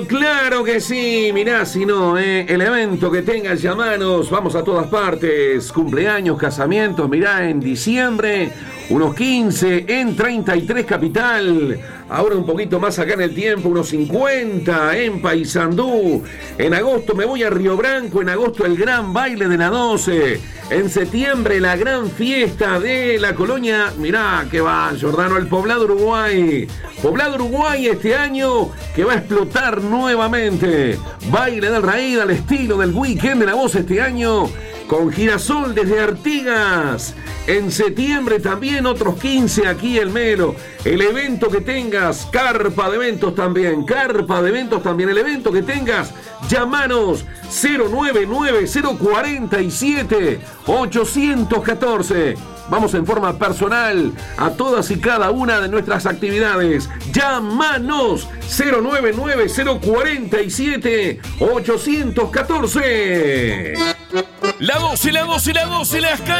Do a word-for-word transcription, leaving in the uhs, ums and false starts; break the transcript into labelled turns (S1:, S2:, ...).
S1: claro que sí. Mirá, si no, eh, el evento que tengas, llamanos. Vamos a todas partes. Cumpleaños, casamientos. Mirá, en diciembre, unos quince en treinta y tres Capital. Ahora un poquito más acá en el tiempo, unos cincuenta en Paysandú. En agosto me voy a Río Branco. En agosto el gran baile de la doce. En septiembre la gran fiesta de la colonia. Mirá que va, Jordano, el Poblado Uruguay. Poblado Uruguay este año que va a explotar nuevamente. Baile del Raíz al estilo del Weekend de la Voz este año. Con Girasol desde Artigas. En septiembre también otros quince aquí en Melo. El evento que tengas, carpa de eventos también, carpa de eventos también. El evento que tengas, llámanos cero nueve nueve cero cuatro siete ocho uno cuatro. Vamos en forma personal a todas y cada una de nuestras actividades. Llámanos cero nueve nueve cero cuatro siete ocho uno cuatro.
S2: La doce, la doce, la doce, las